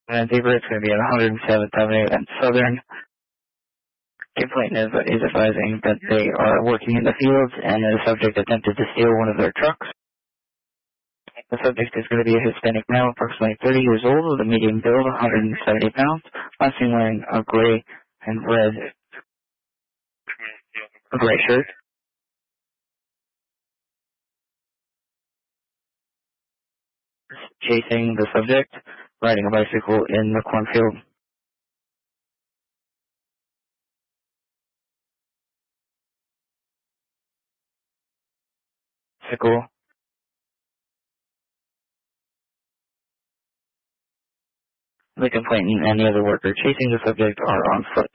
And Deeper, it's going to be at 107th Avenue and Southern. Complainant is advising that they are working in the fields and the subject attempted to steal one of their trucks. The subject is going to be a Hispanic male, approximately 30 years old, with a medium build, 170 pounds, last seen wearing a gray and red, a gray shirt. Chasing the subject, riding a bicycle in the cornfield. Bicycle. The complainant and the other worker chasing the subject are on foot.